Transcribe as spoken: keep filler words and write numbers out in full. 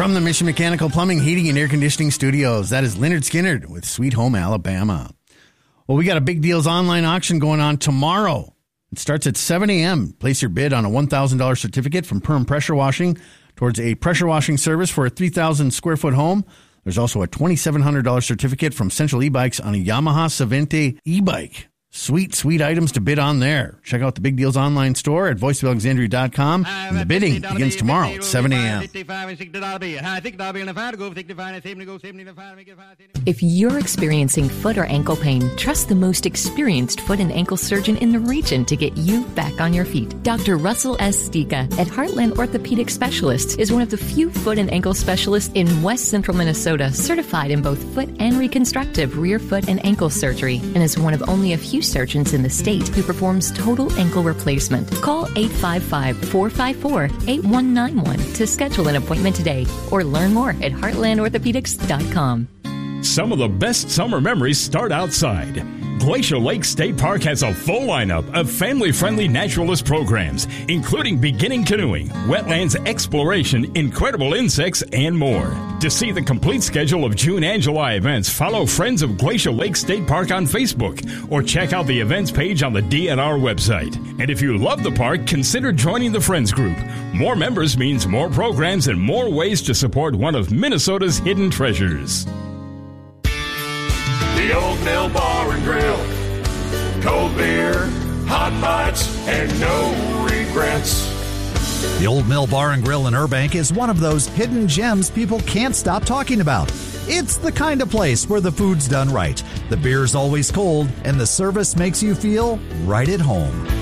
From the Mission Mechanical Plumbing, Heating, and Air Conditioning Studios, that is Leonard Skinner with Sweet Home Alabama. Well, we got a Big Deals online auction going on tomorrow. It starts at seven a.m. Place your bid on a one thousand dollars certificate from Perm Pressure Washing towards a pressure washing service for a three thousand square foot home. There's also a twenty-seven hundred dollars certificate from Central E-Bikes on a Yamaha Savente e-bike. Sweet, sweet items to bid on there. Check out the Big Deals online store at voice of alexandria dot com. And the bidding begins tomorrow at seven a.m. If you're experiencing foot or ankle pain, trust the most experienced foot and ankle surgeon in the region to get you back on your feet. Doctor Russell S. Stika at Heartland Orthopedic Specialists is one of the few foot and ankle specialists in West Central Minnesota certified in both foot and reconstructive rear foot and ankle surgery, and is one of only a few surgeons in the state who performs total ankle replacement. Call eight five five, four five four, eight one nine one to schedule an appointment today or learn more at heartland orthopedics dot com. Some of the best summer memories start outside. Glacier Lake State Park has a full lineup of family-friendly naturalist programs, including beginning canoeing, wetlands exploration, incredible insects, and more. To see the complete schedule of June and July events, follow Friends of Glacier Lake State Park on Facebook or check out the events page on the D N R website. And if you love the park, consider joining the Friends group. More members means more programs and more ways to support one of Minnesota's hidden treasures. The Old Mill Bar and Grill. Cold beer, hot bites, and no regrets. The Old Mill Bar and Grill in Urbank is one of those hidden gems people can't stop talking about. It's the kind of place where the food's done right, the beer's always cold, and the service makes you feel right at home.